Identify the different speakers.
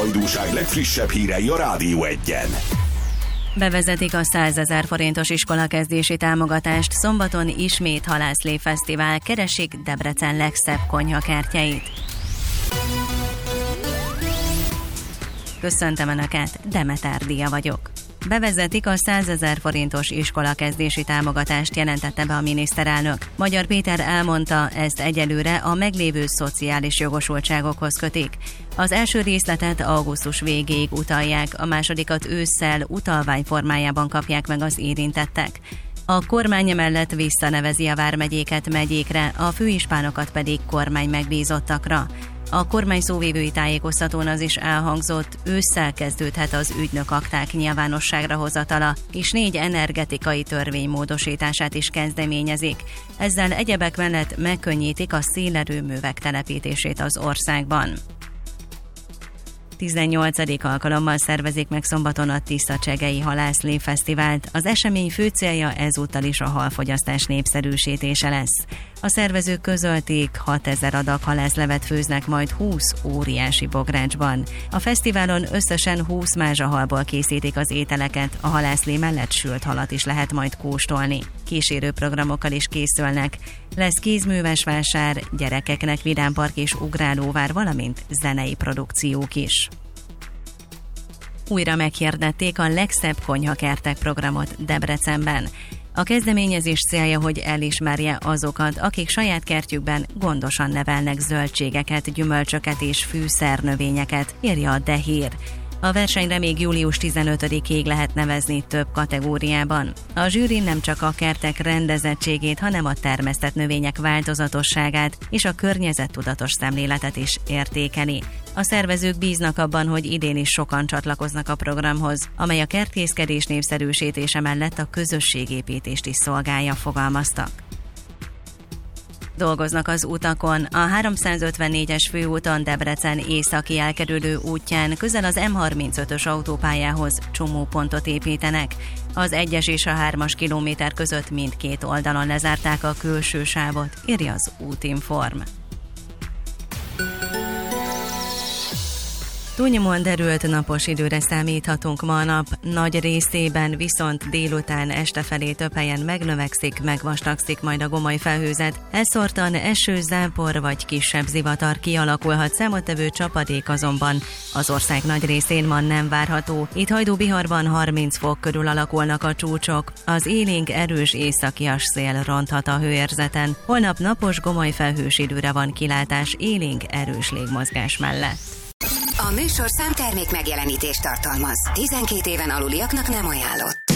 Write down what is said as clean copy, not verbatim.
Speaker 1: hajdúság legfrissebb hírei a Rádió Egyen.
Speaker 2: Bevezetik a 100 000 forintos iskolakezdési támogatást, szombaton ismét Halászlé Fesztivál, keresik Debrecen legszebb konyhakertjeit. Köszöntöm Önöket, Demeter Díja vagyok. Bevezetik a 100 000 forintos iskolakezdési támogatást, jelentette be a miniszterelnök. Magyar Péter elmondta, ezt egyelőre a meglévő szociális jogosultságokhoz kötik. Az első részletet augusztus végéig utalják, a másodikat ősszel utalvány formájában kapják meg az érintettek. A kormány emellett visszanevezi a vármegyéket megyékre, a főispánokat pedig kormány megbízottakra. A kormány szóvivői tájékoztatón az is elhangzott, ősszel kezdődhet az ügynökakták nyilvánosságra hozatala, és 4 energetikai törvény módosítását is kezdeményezik. Ezzel egyebek mellett megkönnyítik a szélerőművek telepítését az országban. 18. alkalommal szervezik meg szombaton a Tiszacsegei Halászlé Fesztivált. Az esemény fő célja ezúttal is a halfogyasztás népszerűsítése lesz. A szervezők közölték, 6000 adag halászlevet főznek majd 20 óriási bográcsban. A fesztiválon összesen 20 mázsahalból készítik az ételeket, a halászlé mellett sült halat is lehet majd kóstolni. Kísérő programokkal is készülnek. Lesz kézműves vásár, gyerekeknek vidámpark és ugrálóvár, valamint zenei produkciók is. Újra meghirdették a legszebb konyhakertek programot Debrecenben. A kezdeményezés célja, hogy elismerje azokat, akik saját kertjükben gondosan nevelnek zöldségeket, gyümölcsöket és fűszernövényeket, írja a De Hír. A versenyre még július 15-ig lehet nevezni több kategóriában. A zsűri nem csak a kertek rendezettségét, hanem a termesztett növények változatosságát és a környezettudatos szemléletet is értékeli. A szervezők bíznak abban, hogy idén is sokan csatlakoznak a programhoz, amely a kertészkedés népszerűsítése mellett a közösségépítést is szolgálja, fogalmaztak. Dolgoznak az utakon. A 354-es főúton Debrecen északi elkerülő útján közel az M35-ös autópályához csomópontot építenek. Az 1-es és a 3-as kilométer között mindkét oldalon lezárták a külső sávot, írja az Útinform. Túlnyomóan derült napos időre számíthatunk ma a nap, nagy részében viszont délután este felé több helyen megnövekszik, megvastagszik majd a gomoly felhőzet. Elszórtan eső, zápor vagy kisebb zivatar kialakulhat, számottevő csapadék azonban az ország nagy részén ma nem várható. Itt Hajdú-Biharban 30 fok körül alakulnak a csúcsok. Az élénk erős északias szél ronthat a hőérzeten. Holnap napos, gomoly felhős időre van kilátás, élénk erős légmozgás mellett.
Speaker 3: A műsorszám termék megjelenítést tartalmaz. 12 éven aluliaknak nem ajánlott.